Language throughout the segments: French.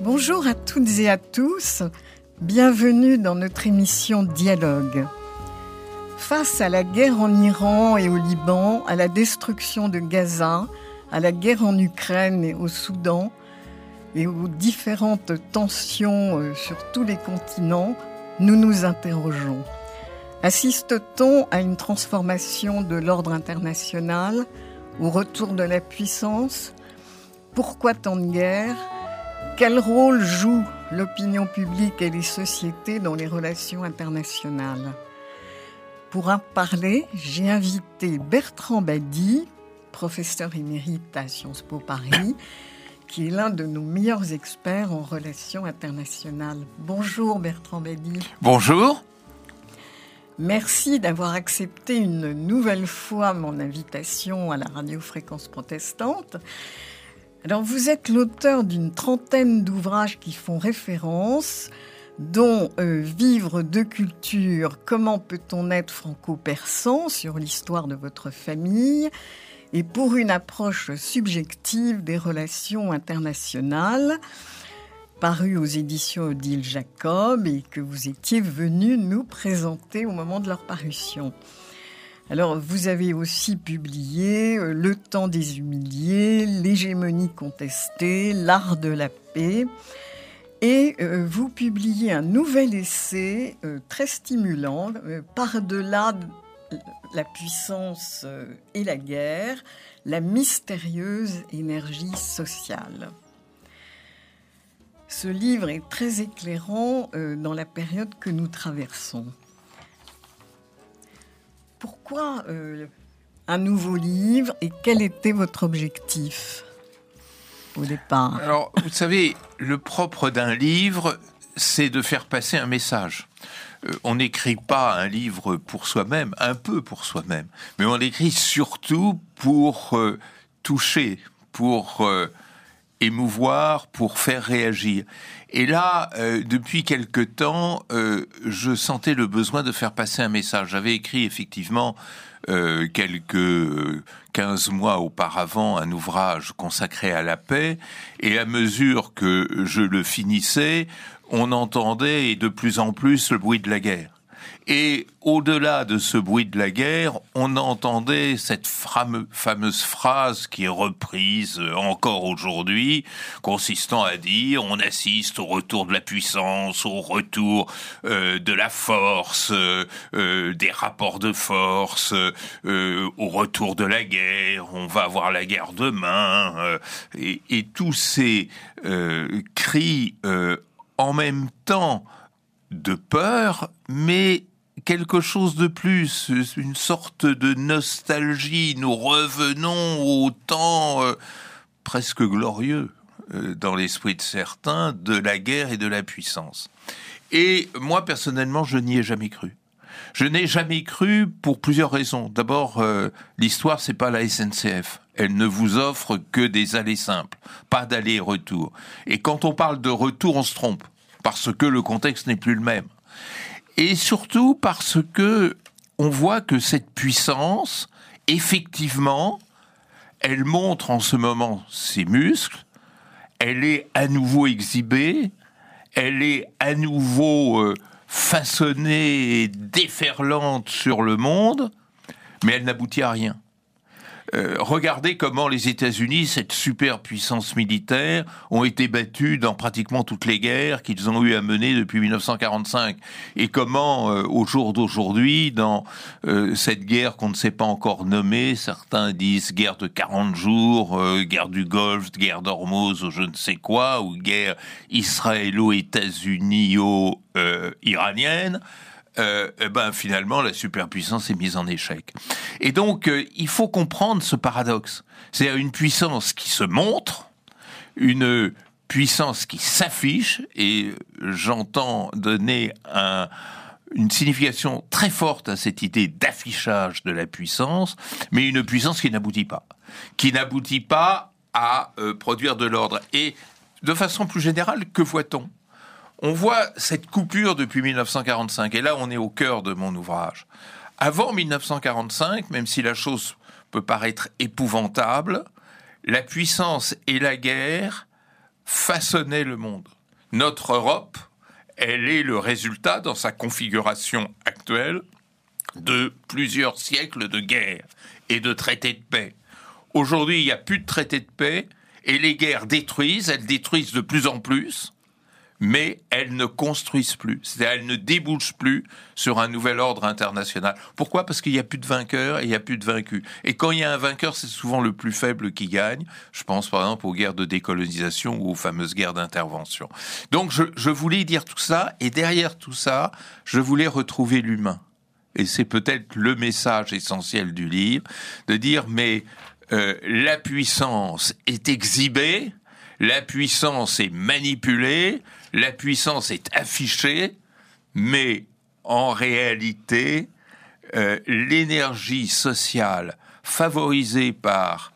Bonjour à toutes et à tous, bienvenue dans notre émission Dialogue. Face à la guerre en Iran et au Liban, à la destruction de Gaza, à la guerre en Ukraine et au Soudan, et aux différentes tensions sur tous les continents, nous nous interrogeons. Assiste-t-on à une transformation de l'ordre international, au retour de la puissance ? Pourquoi tant de guerres ? Quel rôle joue l'opinion publique et les sociétés dans les relations internationales ? Pour en parler, j'ai invité Bertrand Badi, professeur émérite à Sciences Po Paris, qui est l'un de nos meilleurs experts en relations internationales. Bonjour Bertrand Badi. Bonjour. Merci d'avoir accepté une nouvelle fois mon invitation à la Radio Fréquence Protestante. Alors, vous êtes l'auteur d'une trentaine d'ouvrages qui font référence, dont Vivre deux cultures, comment peut-on être franco-persan sur l'histoire de votre famille, et pour une approche subjective des relations internationales, paru aux éditions Odile Jacob et que vous étiez venu nous présenter au moment de leur parution. Alors, vous avez aussi publié Le temps des humiliés, L'hégémonie contestée, L'art de la paix. Et vous publiez un nouvel essai très stimulant, Par-delà la puissance et la guerre, la mystérieuse énergie sociale. Ce livre est très éclairant dans la période que nous traversons. Pourquoi un nouveau livre et quel était votre objectif au départ ? Alors, vous savez, le propre d'un livre, c'est de faire passer un message. On n'écrit pas un livre pour soi-même, un peu pour soi-même, mais on l'écrit surtout pour toucher, pour émouvoir, pour faire réagir. Et là, depuis quelque temps, je sentais le besoin de faire passer un message. J'avais écrit effectivement quelques 15 mois auparavant un ouvrage consacré à la paix, et à mesure que je le finissais, on entendait de plus en plus le bruit de la guerre. Et au-delà de ce bruit de la guerre, on entendait cette fameuse phrase qui est reprise encore aujourd'hui, consistant à dire on assiste au retour de la puissance, au retour de la force, des rapports de force, au retour de la guerre, on va avoir la guerre demain, et tous ces cris en même temps de peur, mais quelque chose de plus, une sorte de nostalgie. Nous revenons au temps presque glorieux, dans l'esprit de certains, de la guerre et de la puissance. Et moi, personnellement, je n'y ai jamais cru. Je n'ai jamais cru pour plusieurs raisons. D'abord, l'histoire, c'est pas la SNCF. Elle ne vous offre que des allers simples, pas d'aller-retour. Et quand on parle de retour, on se trompe, parce que le contexte n'est plus le même. Et surtout parce que on voit que cette puissance, effectivement, elle montre en ce moment ses muscles, elle est à nouveau exhibée, elle est à nouveau façonnée et déferlante sur le monde, mais elle n'aboutit à rien. Regardez comment les États-Unis, cette superpuissance militaire, ont été battus dans pratiquement toutes les guerres qu'ils ont eu à mener depuis 1945. Et comment, au jour d'aujourd'hui, dans cette guerre qu'on ne sait pas encore nommer, certains disent guerre de 40 jours, guerre du Golfe, guerre d'Ormuz ou je ne sais quoi, ou guerre israélo-états-unio-iranienne, finalement, la superpuissance est mise en échec. Et donc, il faut comprendre ce paradoxe. C'est une puissance qui se montre, une puissance qui s'affiche, et j'entends donner une signification très forte à cette idée d'affichage de la puissance, mais une puissance qui n'aboutit pas à produire de l'ordre. Et de façon plus générale, que voit-on ? On voit cette coupure depuis 1945, et là on est au cœur de mon ouvrage. Avant 1945, même si la chose peut paraître épouvantable, la puissance et la guerre façonnaient le monde. Notre Europe, elle est le résultat, dans sa configuration actuelle, de plusieurs siècles de guerre et de traités de paix. Aujourd'hui, il n'y a plus de traités de paix, et les guerres détruisent, elles détruisent de plus en plus, mais elles ne construisent plus, c'est-à-dire elles ne débouchent plus sur un nouvel ordre international. Pourquoi ? Parce qu'il n'y a plus de vainqueurs et il n'y a plus de vaincus. Et quand il y a un vainqueur, c'est souvent le plus faible qui gagne. Je pense par exemple aux guerres de décolonisation ou aux fameuses guerres d'intervention. Donc je voulais dire tout ça, et derrière tout ça, je voulais retrouver l'humain. Et c'est peut-être le message essentiel du livre, de dire mais la puissance est exhibée, la puissance est manipulée, la puissance est affichée, mais en réalité, l'énergie sociale favorisée par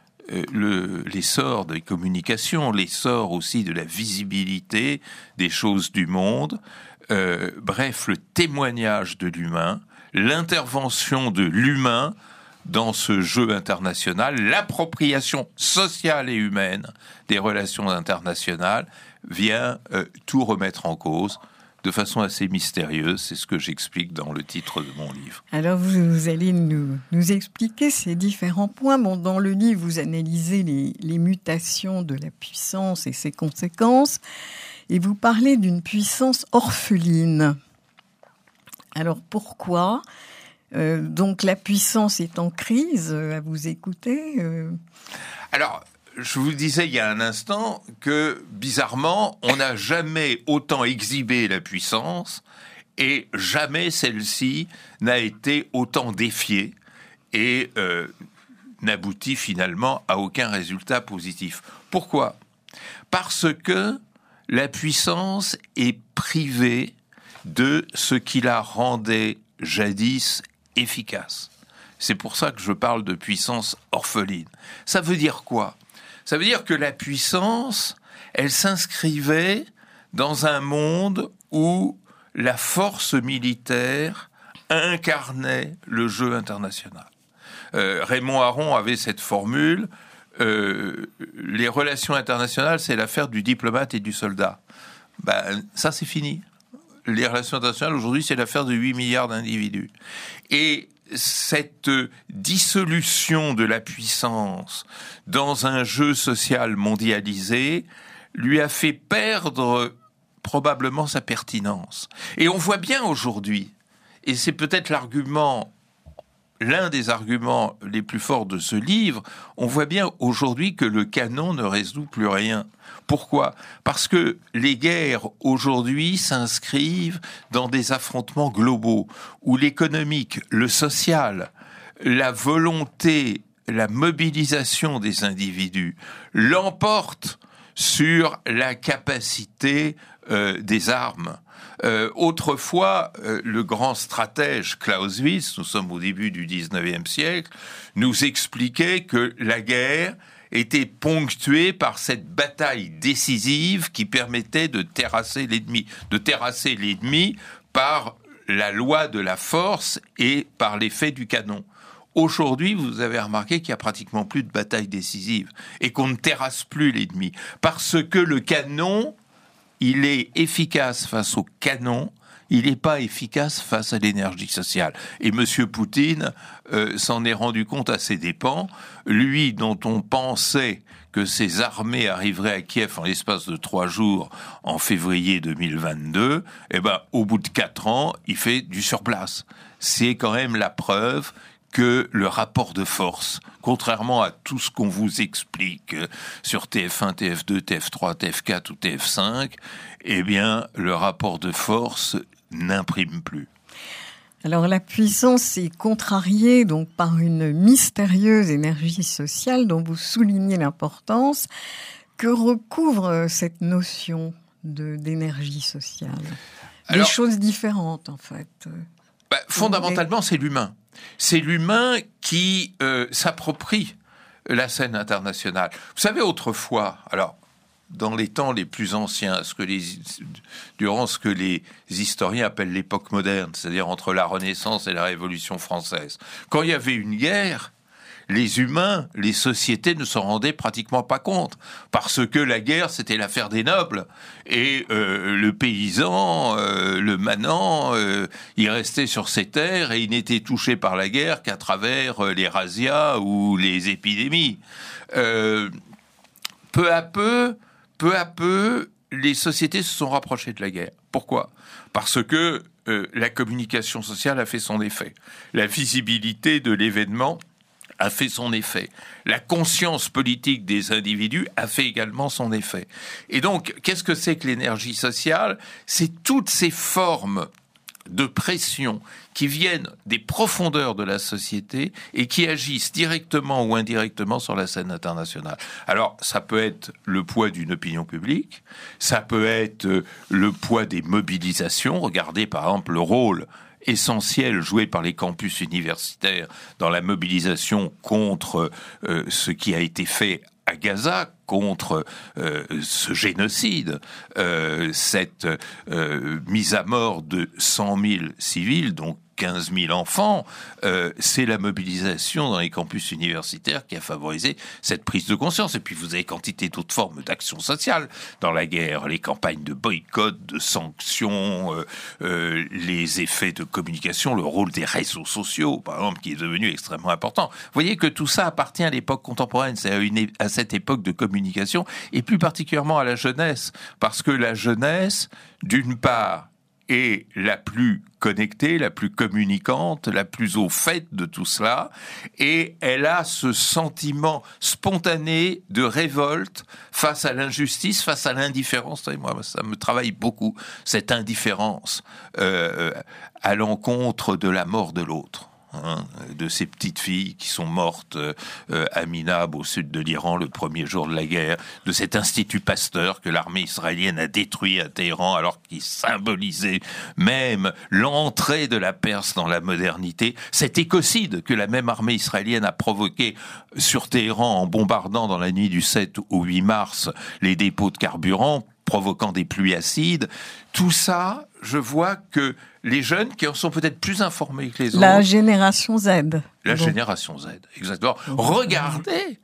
l'essor des communications, l'essor aussi de la visibilité des choses du monde, bref, le témoignage de l'humain, l'intervention de l'humain dans ce jeu international, l'appropriation sociale et humaine des relations internationales vient tout remettre en cause de façon assez mystérieuse. C'est ce que j'explique dans le titre de mon livre. Alors vous allez nous expliquer ces différents points. Bon, dans le livre, vous analysez les mutations de la puissance et ses conséquences, et vous parlez d'une puissance orpheline. Alors pourquoi ? Donc la puissance est en crise, à vous écouter. Alors, je vous disais il y a un instant que, bizarrement, on n'a jamais autant exhibé la puissance et jamais celle-ci n'a été autant défiée et n'aboutit finalement à aucun résultat positif. Pourquoi ? Parce que la puissance est privée de ce qui la rendait jadis efficace. C'est pour ça que je parle de puissance orpheline. Ça veut dire quoi ? Ça veut dire que la puissance, elle s'inscrivait dans un monde où la force militaire incarnait le jeu international. Raymond Aron avait cette formule, les relations internationales, c'est l'affaire du diplomate et du soldat. Ça, c'est fini. Les relations internationales, aujourd'hui, c'est l'affaire de 8 milliards d'individus. Et cette dissolution de la puissance dans un jeu social mondialisé lui a fait perdre probablement sa pertinence. Et on voit bien aujourd'hui, et c'est peut-être l'un des arguments les plus forts de ce livre, on voit bien aujourd'hui que le canon ne résout plus rien. Pourquoi ? Parce que les guerres aujourd'hui s'inscrivent dans des affrontements globaux où l'économique, le social, la volonté, la mobilisation des individus l'emportent sur la capacité des armes. Autrefois, le grand stratège Clausewitz, nous sommes au début du 19e siècle, nous expliquait que la guerre était ponctuée par cette bataille décisive qui permettait de terrasser l'ennemi par la loi de la force et par l'effet du canon. Aujourd'hui, vous avez remarqué qu'il n'y a pratiquement plus de bataille décisive et qu'on ne terrasse plus l'ennemi parce que le canon, il est efficace face au canon, il n'est pas efficace face à l'énergie sociale. Et M. Poutine s'en est rendu compte à ses dépens. Lui, dont on pensait que ses armées arriveraient à Kiev en l'espace de 3 jours en février 2022, au bout de 4 ans, il fait du surplace. C'est quand même la preuve que le rapport de force, contrairement à tout ce qu'on vous explique sur TF1, TF2, TF3, TF4 ou TF5, le rapport de force n'imprime plus. Alors la puissance est contrariée donc par une mystérieuse énergie sociale dont vous soulignez l'importance. Que recouvre cette notion d'énergie sociale ? Des choses différentes en fait. Fondamentalement, c'est l'humain. C'est l'humain qui s'approprie la scène internationale. Vous savez, autrefois, dans les temps les plus anciens, durant ce que les historiens appellent l'époque moderne, c'est-à-dire entre la Renaissance et la Révolution française, quand il y avait une guerre, les humains, les sociétés ne s'en rendaient pratiquement pas compte, parce que la guerre, c'était l'affaire des nobles, et le paysan, le manant, il restait sur ses terres et il n'était touché par la guerre qu'à travers les razzias ou les épidémies. Peu à peu, les sociétés se sont rapprochées de la guerre. Pourquoi ? Parce que la communication sociale a fait son effet. La visibilité de l'événement a fait son effet. La conscience politique des individus a fait également son effet. Et donc, qu'est-ce que c'est que l'énergie sociale ? C'est toutes ces formes de pression qui viennent des profondeurs de la société et qui agissent directement ou indirectement sur la scène internationale. Alors, ça peut être le poids d'une opinion publique, ça peut être le poids des mobilisations. Regardez par exemple le rôle essentiel joué par les campus universitaires dans la mobilisation contre ce qui a été fait à Gaza, contre ce génocide, cette mise à mort de 100 000 civils, donc 15 000 enfants, c'est la mobilisation dans les campus universitaires qui a favorisé cette prise de conscience. Et puis vous avez quantité d'autres formes d'action sociale dans la guerre, les campagnes de boycott, de sanctions, les effets de communication, le rôle des réseaux sociaux, par exemple, qui est devenu extrêmement important. Vous voyez que tout ça appartient à l'époque contemporaine, c'est à cette époque de communication, et plus particulièrement à la jeunesse, parce que la jeunesse, d'une part, est la plus connectée, la plus communicante, la plus au fait de tout cela, et elle a ce sentiment spontané de révolte face à l'injustice, face à l'indifférence. Et moi, ça me travaille beaucoup, cette indifférence à l'encontre de la mort de l'autre. De ces petites filles qui sont mortes à Minab, au sud de l'Iran, le premier jour de la guerre, de cet institut Pasteur que l'armée israélienne a détruit à Téhéran, alors qu'il symbolisait même l'entrée de la Perse dans la modernité, cet écocide que la même armée israélienne a provoqué sur Téhéran en bombardant dans la nuit du 7 au 8 mars les dépôts de carburant, provoquant des pluies acides. Tout ça, je vois que les jeunes qui en sont peut-être plus informés que les autres... La génération Z. Génération Z, exactement. Regardez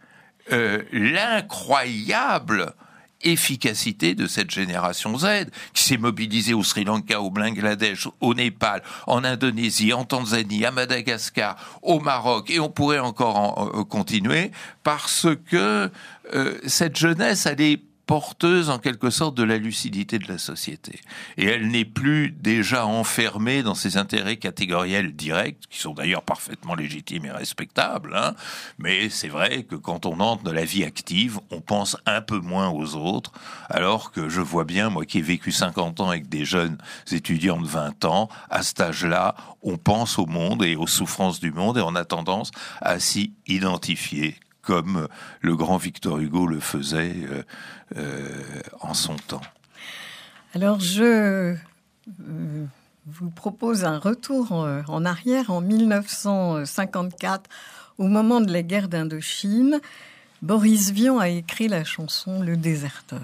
l'incroyable efficacité de cette génération Z, qui s'est mobilisée au Sri Lanka, au Bangladesh, au Népal, en Indonésie, en Tanzanie, à Madagascar, au Maroc, et on pourrait encore continuer, parce que cette jeunesse, elle est porteuse en quelque sorte de la lucidité de la société. Et elle n'est plus déjà enfermée dans ses intérêts catégoriels directs, qui sont d'ailleurs parfaitement légitimes et respectables, hein. Mais c'est vrai que quand on entre dans la vie active, on pense un peu moins aux autres, alors que je vois bien, moi qui ai vécu 50 ans avec des jeunes étudiants de 20 ans, à cet âge-là, on pense au monde et aux souffrances du monde, et on a tendance à s'y identifier, comme le grand Victor Hugo le faisait en son temps. Alors, je vous propose un retour en arrière, en 1954, au moment de la guerre d'Indochine. Boris Vian a écrit la chanson « Le déserteur ».